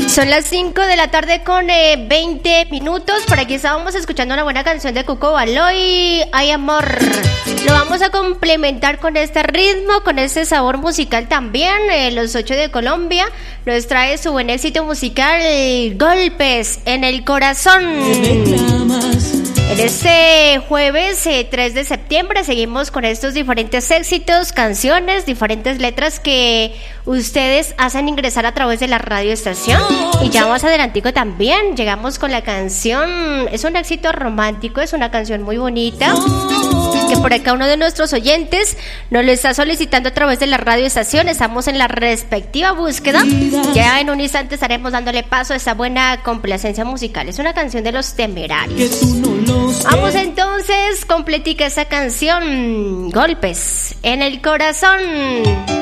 Son las 5 de la tarde con 20 minutos. Por aquí estábamos escuchando una buena canción de Cuco Baloy, Ay Amor. Lo vamos a complementar con este ritmo, con este sabor musical también. Los 8 de Colombia nos trae su buen éxito musical, Golpes en el Corazón. En este jueves 3 de septiembre seguimos con estos diferentes éxitos, canciones, diferentes letras que ustedes hacen ingresar a través de la radioestación. Y ya más adelantico también llegamos con la canción, es un éxito romántico, es una canción muy bonita que por acá uno de nuestros oyentes nos lo está solicitando a través de la radioestación. Estamos en la respectiva búsqueda. Ya en un instante estaremos dándole paso a esta buena complacencia musical. Es una canción de Los Temerarios. Vamos entonces, completica esta canción, Golpes en el Corazón.